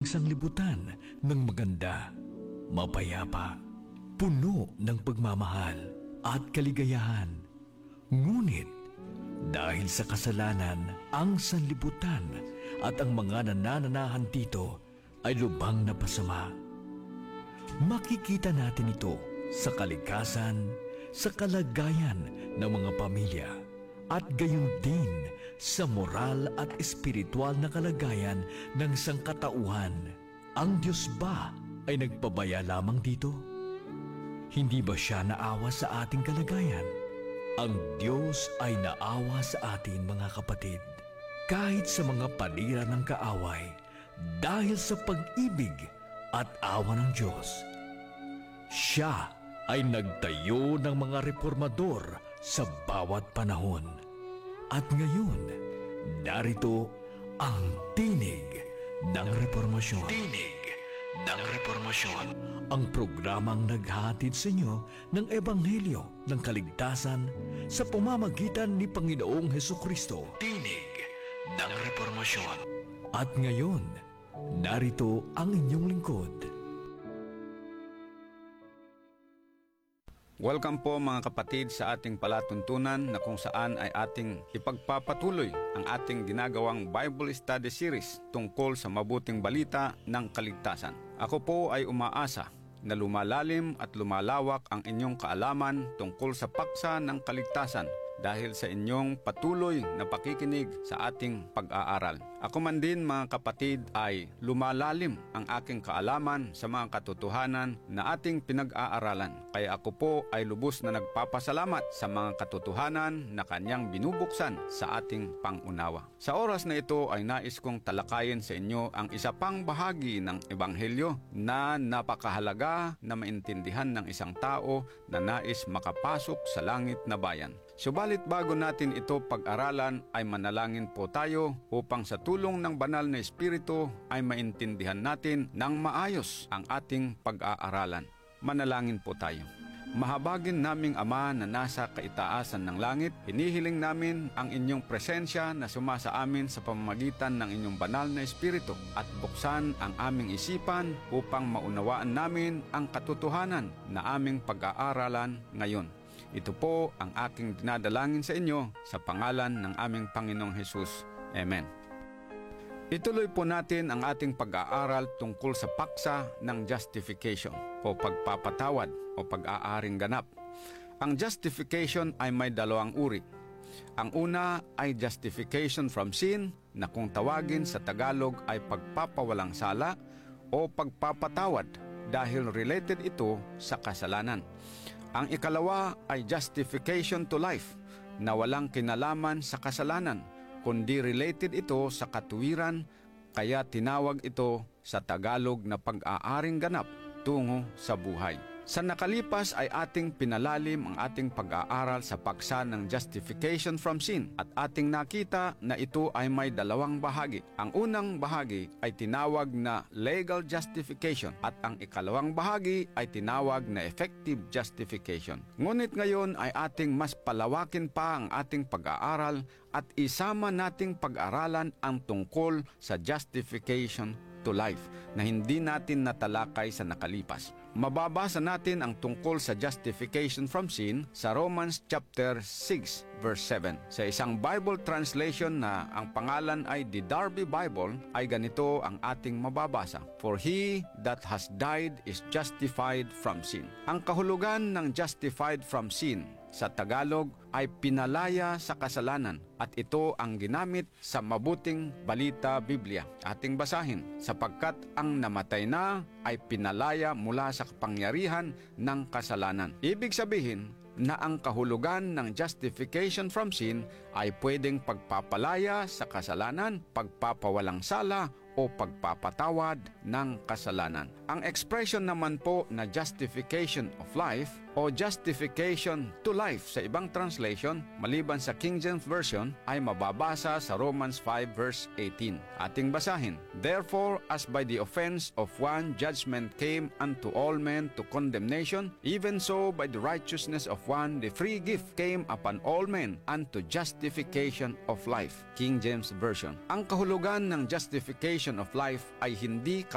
sanglibutan ng maganda, mapayapa, puno ng pagmamahal at kaligayahan. Ngunit dahil sa kasalanan, ang sanlibutan at ang mga nanananahan dito ay lubhang napasama. Makikita natin ito sa kalikasan, sa kalagayan ng mga pamilya, at gayon din sa moral at espiritual na kalagayan ng sangkatauhan. Ang Diyos ba ay nagpabaya lamang dito? Hindi ba siya naawa sa ating kalagayan? Ang Diyos ay naawa sa atin, mga kapatid, kahit sa mga panira ng kaaway, dahil sa pag-ibig at awa ng Diyos. Siya ay nagtayo ng mga reformador sa bawat panahon. At ngayon, narito ang tinig ng reformasyon. Tinig ng reformasyon. Ang programang naghahatid sa inyo ng Ebanghelyo ng Kaligtasan sa pamamagitan ni Panginoong Hesukristo. Tinig ng reformasyon. At ngayon, narito ang inyong lingkod. Welcome po mga kapatid sa ating palatuntunan na kung saan ay ating ipagpapatuloy ang ating ginagawang Bible Study Series tungkol sa mabuting balita ng kaligtasan. Ako po ay umaasa na lumalalim at lumalawak ang inyong kaalaman tungkol sa paksa ng kaligtasan dahil sa inyong patuloy na pakikinig sa ating pag-aaral. Ako man din mga kapatid ay lumalalim ang aking kaalaman sa mga katotohanan na ating pinag-aaralan. Kaya ako po ay lubos na nagpapasalamat sa mga katotohanan na kanyang binubuksan sa ating pangunawa. Sa oras na ito ay nais kong talakayin sa inyo ang isa pang bahagi ng Ebanghelyo na napakahalaga na maintindihan ng isang tao na nais makapasok sa langit na bayan. Subalit bago natin ito pag-aralan ay manalangin po tayo upang sa tulong ng banal na Espiritu ay maintindihan natin ng maayos ang ating pag-aaralan. Manalangin po tayo. Mahabagin naming Ama na nasa kaitaasan ng langit, hinihiling namin ang inyong presensya na sumasa amin sa pamamagitan ng inyong banal na Espiritu at buksan ang aming isipan upang maunawaan namin ang katotohanan na aming pag-aaralan ngayon. Ito po ang aking dinadalangin sa inyo sa pangalan ng aming Panginoong Hesus. Amen. Ituloy po natin ang ating pag-aaral tungkol sa paksa ng justification o pagpapatawad o pag-aaring ganap. Ang justification ay may dalawang uri. Ang una ay justification from sin na kung tawagin sa Tagalog ay pagpapawalang sala o pagpapatawad dahil related ito sa kasalanan. Ang ikalawa ay justification to life na walang kinalaman sa kasalanan, kundi related ito sa katuwiran, kaya tinawag ito sa Tagalog na pag-aaring ganap tungo sa buhay. Sa nakalipas ay ating pinalalim ang ating pag-aaral sa paksa ng justification from sin at ating nakita na ito ay may dalawang bahagi. Ang unang bahagi ay tinawag na legal justification at ang ikalawang bahagi ay tinawag na effective justification. Ngunit ngayon ay ating mas palawakin pa ang ating pag-aaral at isama nating pag-aralan ang tungkol sa justification to life na hindi natin natalakay sa nakalipas. Mababasa natin ang tungkol sa justification from sin sa Romans chapter 6 verse 7. Sa isang Bible translation na ang pangalan ay The Darby Bible ay ganito ang ating mababasa. For he that has died is justified from sin. Ang kahulugan ng justified from sin sa Tagalog ay pinalaya sa kasalanan at ito ang ginamit sa mabuting balita Biblia. Ating basahin, sapagkat ang namatay na ay pinalaya mula sa kapangyarihan ng kasalanan. Ibig sabihin na ang kahulugan ng justification from sin ay pwedeng pagpapalaya sa kasalanan, pagpapawalang sala, o pagpapatawad ng kasalanan. Ang expression naman po na justification of life o justification to life sa ibang translation, maliban sa King James Version, ay mababasa sa Romans 5 verse 18. Ating basahin, therefore, as by the offense of one judgment came unto all men to condemnation, even so by the righteousness of one the free gift came upon all men unto justification of life. King James Version. Ang kahulugan ng justification of life ay hindi